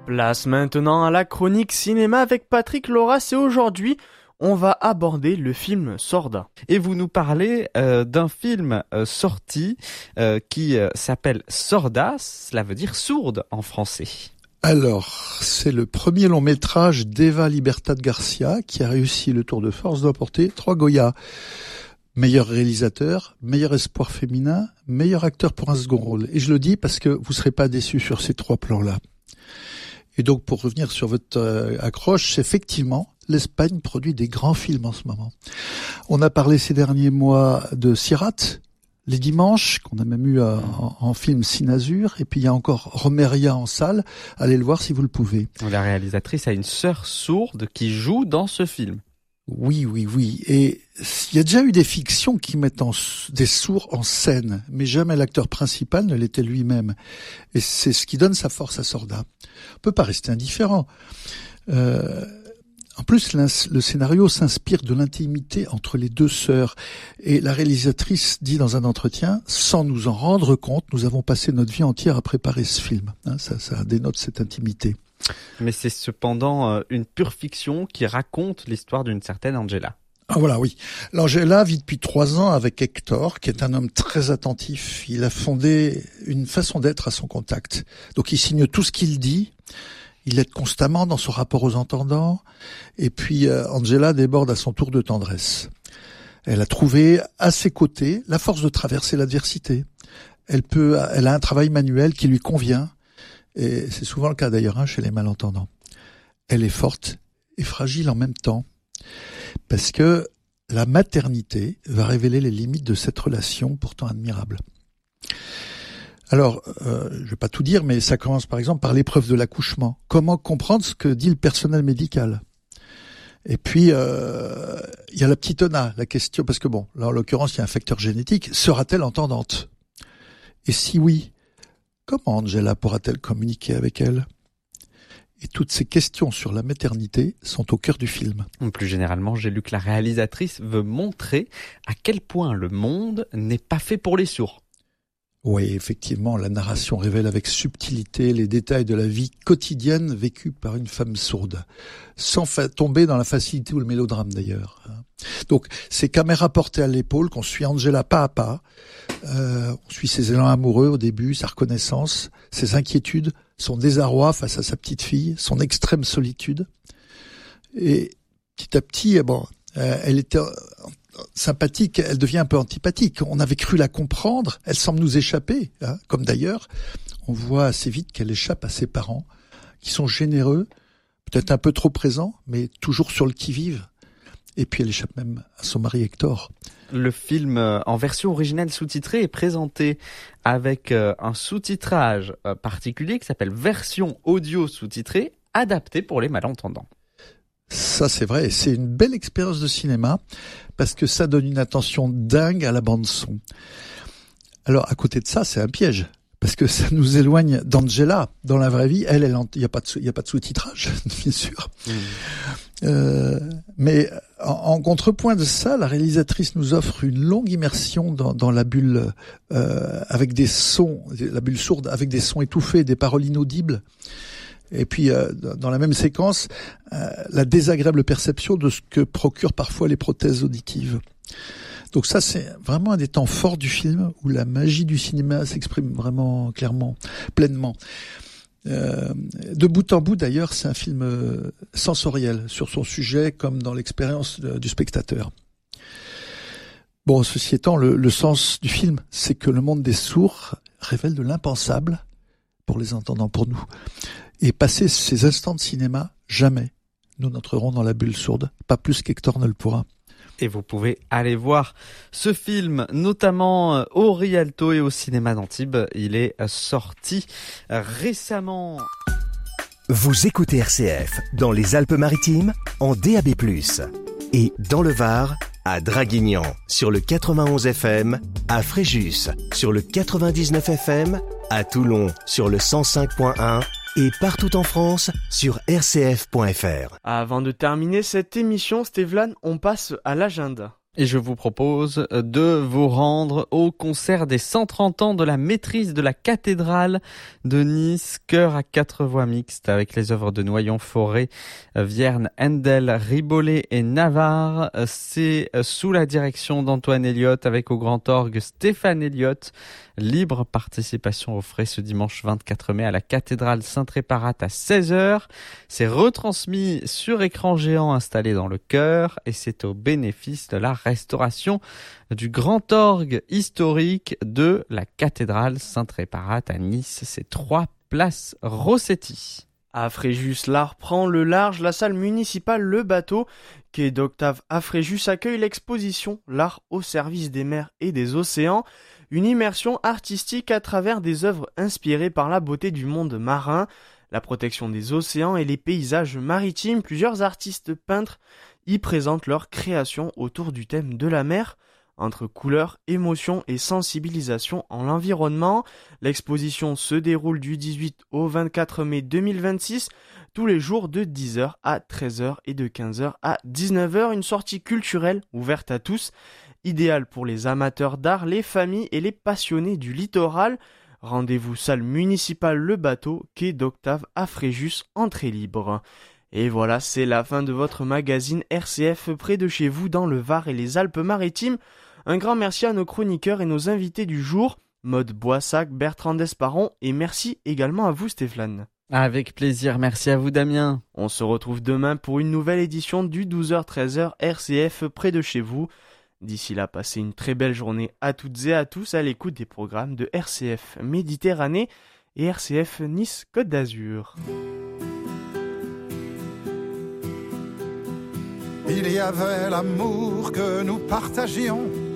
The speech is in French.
Place maintenant à la chronique cinéma avec Patrick Loras et aujourd'hui, on va aborder le film Sorda. Et vous nous parlez d'un film sorti qui s'appelle Sorda, cela veut dire sourde en français. Alors, c'est le premier long métrage d'Eva Libertad Garcia qui a réussi le tour de force d'emporter 3 Goya. Meilleur réalisateur, meilleur espoir féminin, meilleur acteur pour un second rôle. Et je le dis parce que vous serez pas déçus sur ces 3 plans-là. Et donc, pour revenir sur votre accroche, effectivement, l'Espagne produit des grands films en ce moment. On a parlé ces derniers mois de Sierrat, Les Dimanches, qu'on a même eu en film Cinazur, et puis il y a encore Romeria en salle. Allez le voir si vous le pouvez. La réalisatrice a une sœur sourde qui joue dans ce film. Oui. Et il y a déjà eu des fictions qui mettent des sourds en scène, mais jamais l'acteur principal ne l'était lui-même. Et c'est ce qui donne sa force à Sorda. On peut pas rester indifférent. En plus, le scénario s'inspire de l'intimité entre les 2 sœurs. Et la réalisatrice dit dans un entretien, sans nous en rendre compte, nous avons passé notre vie entière à préparer ce film. Ça dénote cette intimité. Mais c'est cependant une pure fiction qui raconte l'histoire d'une certaine Angela. Ah voilà, oui. L'Angela vit depuis 3 ans avec Hector, qui est un homme très attentif. Il a fondé une façon d'être à son contact. Donc il signe tout ce qu'il dit. Il est constamment dans son rapport aux entendants. Et puis Angela déborde à son tour de tendresse. Elle a trouvé à ses côtés la force de traverser l'adversité. Elle a un travail manuel qui lui convient. Et c'est souvent le cas d'ailleurs chez les malentendants. Elle est forte et fragile en même temps. Parce que la maternité va révéler les limites de cette relation pourtant admirable. Alors, je vais pas tout dire, mais ça commence par exemple par l'épreuve de l'accouchement. Comment comprendre ce que dit le personnel médical ? Et puis, il y a la petite Ona, la question, parce que bon, là en l'occurrence, il y a un facteur génétique. Sera-t-elle entendante ? Et si oui, comment Angela pourra-t-elle communiquer avec elle ? Et toutes ces questions sur la maternité sont au cœur du film. Plus généralement, j'ai lu que la réalisatrice veut montrer à quel point le monde n'est pas fait pour les sourds. Oui, effectivement, la narration révèle avec subtilité les détails de la vie quotidienne vécue par une femme sourde, sans tomber dans la facilité ou le mélodrame d'ailleurs. Donc, c'est caméra portée à l'épaule qu'on suit Angela pas à pas. On suit ses élans amoureux au début, sa reconnaissance, ses inquiétudes, son désarroi face à sa petite fille, son extrême solitude. Et petit à petit, elle était sympathique, elle devient un peu antipathique. On avait cru la comprendre, elle semble nous échapper, comme d'ailleurs, on voit assez vite qu'elle échappe à ses parents, qui sont généreux, peut-être un peu trop présents, mais toujours sur le qui-vive. Et puis elle échappe même à son mari Hector. Le film en version originale sous-titrée est présenté avec un sous-titrage particulier qui s'appelle version audio sous-titrée, adaptée pour les malentendants. Ça, c'est vrai, c'est une belle expérience de cinéma parce que ça donne une attention dingue à la bande-son. Alors, à côté de ça, c'est un piège parce que ça nous éloigne d'Angela. Dans la vraie vie, il y a pas de sous-titrage, bien sûr. Mais en contrepoint de ça, la réalisatrice nous offre une longue immersion dans la bulle avec des sons, la bulle sourde avec des sons étouffés, des paroles inaudibles. Et puis, dans la même séquence, la désagréable perception de ce que procurent parfois les prothèses auditives. Donc ça, c'est vraiment un des temps forts du film où la magie du cinéma s'exprime vraiment clairement, pleinement. De bout en bout, d'ailleurs, c'est un film sensoriel sur son sujet comme dans l'expérience du spectateur. Bon, ceci étant, le sens du film, c'est que le monde des sourds révèle de l'impensable pour les entendants, pour nous. Et passer ces instants de cinéma, jamais nous n'entrerons dans la bulle sourde, pas plus qu'Hector ne le pourra. Et vous pouvez aller voir ce film, notamment au Rialto et au cinéma d'Antibes. Il est sorti récemment. Vous écoutez RCF dans les Alpes-Maritimes en DAB+, et dans le Var à Draguignan sur le 91 FM, à Fréjus sur le 99 FM, à Toulon sur le 105.1 et partout en France sur rcf.fr. Avant de terminer cette émission, Stéphane, on passe à l'agenda. Et je vous propose de vous rendre au concert des 130 ans de la maîtrise de la cathédrale de Nice, chœur à 4 voix mixtes avec les œuvres de Noyon, Fauré, Vierne, Handel, Ribollet et Navarre. C'est sous la direction d'Antoine Elliott avec au grand orgue Stéphane Elliott. Libre participation aux frais ce dimanche 24 mai à la cathédrale Saint-Réparat à 16h. C'est retransmis sur écran géant installé dans le chœur et c'est au bénéfice de la restauration du grand orgue historique de la cathédrale Saint-Réparat à Nice. C'est 3 place Rossetti. À Fréjus, l'art prend le large. La salle municipale Le Bateau, quai d'Octave à Fréjus, accueille l'exposition L'art au service des mers et des océans. Une immersion artistique à travers des œuvres inspirées par la beauté du monde marin, la protection des océans et les paysages maritimes. Plusieurs artistes peintres y présentent leurs créations autour du thème de la mer. Entre couleurs, émotions et sensibilisation en l'environnement, l'exposition se déroule du 18 au 24 mai 2026, tous les jours de 10h à 13h et de 15h à 19h. Une sortie culturelle ouverte à tous, idéale pour les amateurs d'art, les familles et les passionnés du littoral. Rendez-vous salle municipale Le Bateau, quai d'Octave à Fréjus, entrée libre. Et voilà, c'est la fin de votre magazine RCF près de chez vous dans le Var et les Alpes-Maritimes. Un grand merci à nos chroniqueurs et nos invités du jour, Maude Boissac, Bertrand Desparon, et merci également à vous Stéphane. Avec plaisir, merci à vous Damien. On se retrouve demain pour une nouvelle édition du 12h-13h RCF près de chez vous. D'ici là, passez une très belle journée à toutes et à tous à l'écoute des programmes de RCF Méditerranée et RCF Nice Côte d'Azur. Il y avait l'amour que nous partagions